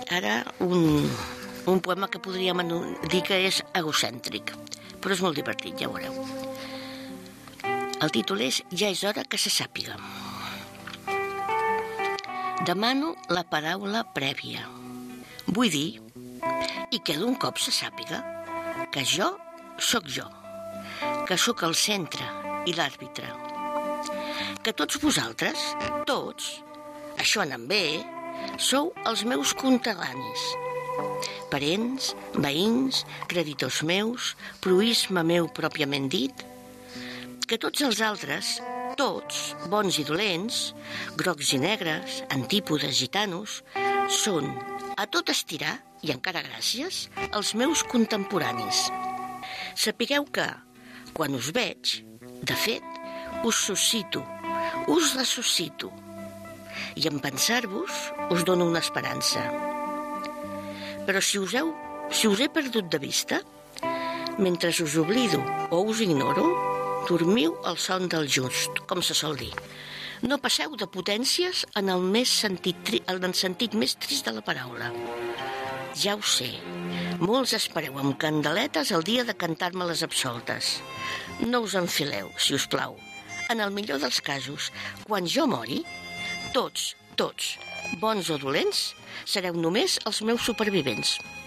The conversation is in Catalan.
ara un poema que podríem dir que és egocèntric, però és molt divertit, ja ho veureu. El títol és Ja és hora que se sàpiga. Demano la paraula prèvia. Vull dir, i que d'un cop se sàpiga, que jo sóc jo, que sóc el centre i l'àrbitre, que tots vosaltres, tots, això anant bé, sou els meus conterranis, parents, veïns, creditors meus, proïsme meu pròpiament dit, que tots els altres, tots, bons i dolents, grocs i negres, antípodes, gitanos, són, a tot estirar, i encara gràcies, els meus contemporanis. Sapigueu que, quan us veig, de fet, us suscito, us ressuscito, i en pensar-vos us dono una esperança. Però si us he perdut de vista, mentre us oblido o us ignoro, dormiu el son del just, com se sol dir. No passeu de potències en el sentit més trist de la paraula. Ja ho sé, molts espereu amb candeletes el dia de cantar-me les absoltes. No us enfileu, si us plau. En el millor dels casos, quan jo mori, tots, bons o dolents, sereu només els meus supervivents.